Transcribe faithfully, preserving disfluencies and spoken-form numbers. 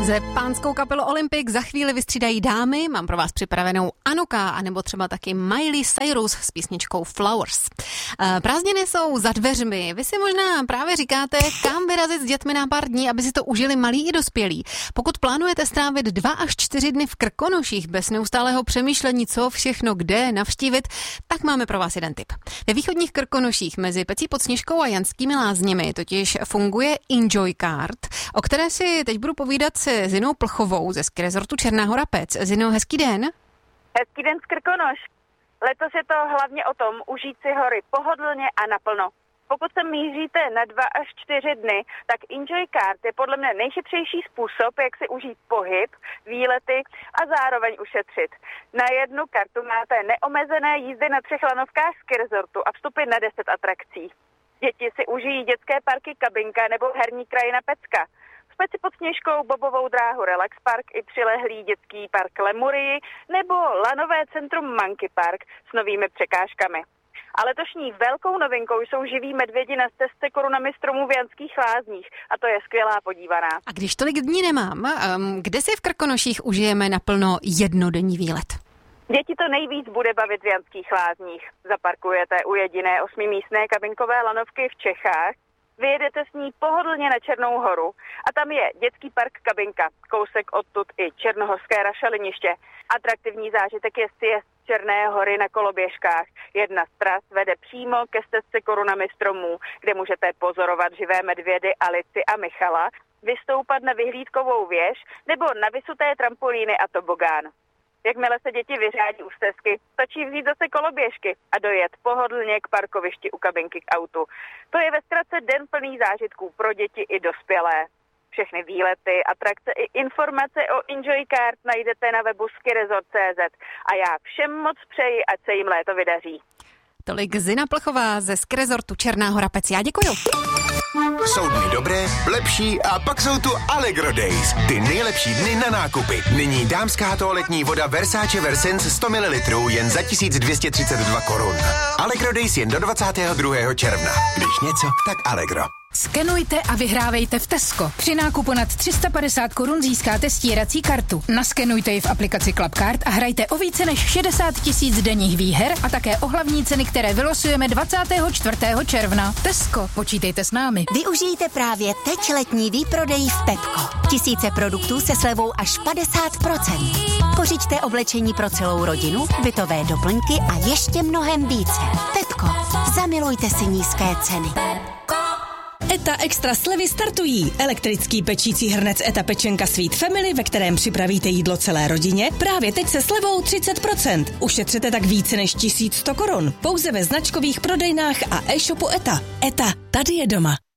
lize pánskou kapelu Olympic za chvíli vystřídají dámy. Mám pro vás připravenou Anuka, anebo třeba taky Miley Cyrus s písničkou Flowers. Prázdniny jsou za dveřmi. Vy si možná právě říkáte, kam vyrazit s dětmi na pár dní, aby si to užili malí i dospělí. Pokud plánujete strávit dva až čtyři dny v Krkonoších bez neustálého přemýšlení, co všechno kde navštívit, tak máme pro vás jeden tip. Ve východních Krkonoších mezi Pecí pod Sněžkou a Janskými lázněmi totiž funguje Enjoy Card, o které si teď budu povídat se Zinou Plchovou ze ski resortu Černá Hora Pec. Zino, hezký den. Hezký den z Krkonoš. Letos je to hlavně o tom užít si hory pohodlně a naplno. Pokud se míříte na dva až čtyři dny, tak Enjoy Card je podle mě nejchytřejší způsob, jak si užít pohyb, výlety a zároveň ušetřit. Na jednu kartu máte neomezené jízdy na třech lanovkách ski resortu a vstupy na deset atrakcí. Děti si užijí dětské parky Kabinka nebo herní krajina Pecka. V Peci pod Sněžkou bobovou dráhu Relax Park i přilehlý dětský park Lemurii nebo lanové centrum Monkey Park s novými překážkami. A letošní velkou novinkou jsou živí medvědi na stezce korunami stromů v Janských lázních a to je skvělá podívaná. A když tolik dní nemám, um, kde si v Krkonoších užijeme naplno jednodenní výlet? Děti to nejvíc bude bavit v Janských lázních. Zaparkujete u jediné osmimístné kabinkové lanovky v Čechách, vyjedete s ní pohodlně na Černou horu a tam je dětský park Kabinka, kousek odtud i černohorské rašeliniště. Atraktivní zážitek je sjezd Černé hory na koloběžkách. Jedna z tras vede přímo ke stezce korunami stromů, kde můžete pozorovat živé medvědy Alici a Michala, vystoupat na vyhlídkovou věž nebo na vysuté trampolíny a tobogán. Jakmile se děti vyřádí u stezky, stačí vzít zase koloběžky a dojet pohodlně k parkovišti u kabinky k autu. To je ve zkratce den plný zážitků pro děti i dospělé. Všechny výlety, atrakce i informace o Enjoy Card najdete na webu ski resort tečka cé zet a já všem moc přeji, ať se jim léto vydaří. Tolik Zina Plchová ze ski resortu Černá Hora Pec. Já děkuju. Jsou dny dobré, lepší a pak jsou tu Allegro Days. Ty nejlepší dny na nákupy. Nyní dámská toaletní voda Versace Versense sto mililitrů jen za tisíc dvě stě třicet dva korun. Allegro Days jen do dvacátého druhého června. Když něco, tak Allegro. Skenujte a vyhrávejte v Tesco. Při nákupu nad tři sta padesát korun získáte stírací kartu. Naskenujte ji v aplikaci Clubcard a hrajte o více než šedesát tisíc denních výher a také o hlavní ceny, které vylosujeme dvacátého čtvrtého června. Tesco, počítejte s námi. Využijte právě teď letní výprodej v Pepko. Tisíce produktů se slevou až padesát procent. Pořiďte oblečení pro celou rodinu, bytové doplňky a ještě mnohem více. Pepko, zamilujte si nízké ceny. ETA Extra slevy startují. Elektrický pečící hrnec ETA Pečenka Sweet Family, ve kterém připravíte jídlo celé rodině, právě teď se slevou třicet procent. Ušetřete tak více než tisíc sto korun. Pouze ve značkových prodejnách a e-shopu ETA. ETA, tady je doma.